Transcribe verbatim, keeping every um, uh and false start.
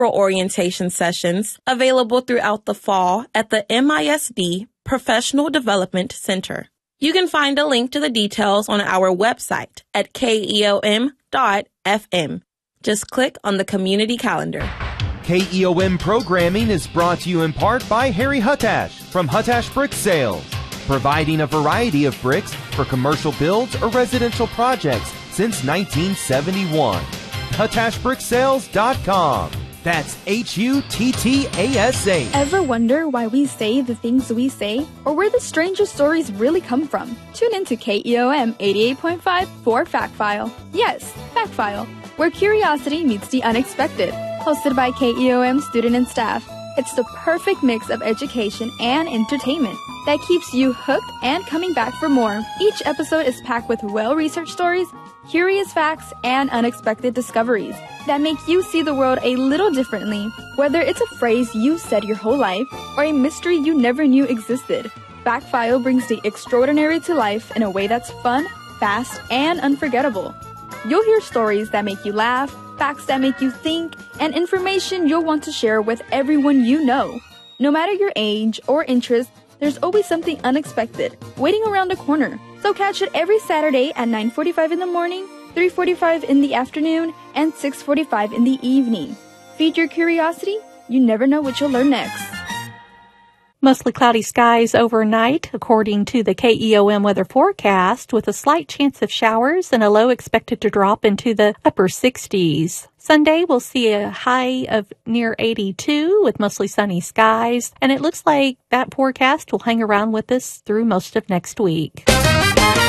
orientation sessions available throughout the fall at the M I S D Professional Development Center. You can find a link to the details on our website at K E O M dot F M. Just click on the community calendar. K E O M programming is brought to you in part by Harry Huttash from Huttash Brick Sales, providing a variety of bricks for commercial builds or residential projects since nineteen seventy-one. Huttash Brick Sales dot com. That's H U T T A S A. Ever wonder why we say the things we say, or where the strangest stories really come from? Tune in to K E O M eighty-eight point five for Fact File. Yes, Fact File, where curiosity meets the unexpected. Hosted by K E O M student and staff, it's the perfect mix of education and entertainment that keeps you hooked and coming back for more. Each episode is packed with well-researched stories, curious facts, and unexpected discoveries that make you see the world a little differently, whether it's a phrase you said your whole life or a mystery you never knew existed. Fact File brings the extraordinary to life in a way that's fun, fast, and unforgettable. You'll hear stories that make you laugh, facts that make you think, and information you'll want to share with everyone you know. No matter your age or interest, there's always something unexpected waiting around the corner. So catch it every Saturday at nine forty-five in the morning, three forty-five in the afternoon, and six forty-five in the evening. Feed your curiosity. You never know what you'll learn next. Mostly cloudy skies overnight, according to the K E O M weather forecast, with a slight chance of showers and a low expected to drop into the upper sixties. Sunday, we'll see a high of near eighty-two with mostly sunny skies, and it looks like that forecast will hang around with us through most of next week.